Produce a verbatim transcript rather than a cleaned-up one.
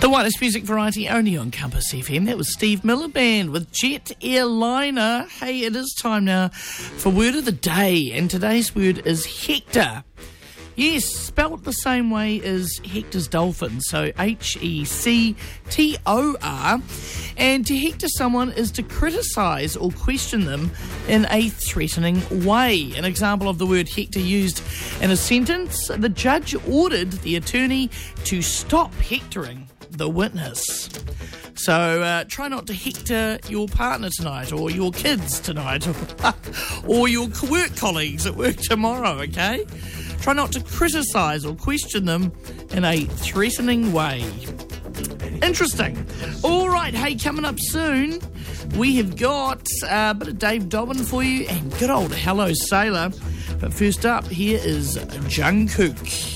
The wireless music variety only on Campus F M. That was Steve Miller Band with Jet Airliner. Hey, it is time now for Word of the Day, and today's word is hector. Yes, spelt the same way as Hector's dolphin, so H E C T O R. And to hector someone is to criticise or question them in a threatening way. An example of the word hector used in a sentence: the judge ordered the attorney to stop hectoring the witness. So uh, try not to hector your partner tonight, or your kids tonight, or, or your work colleagues at work tomorrow, okay? Try not to criticise or question them in a threatening way. Interesting. All right, hey, coming up soon, we have got a bit of Dave Dobbin for you and good old Hello Sailor. But first up, here is Jungkook.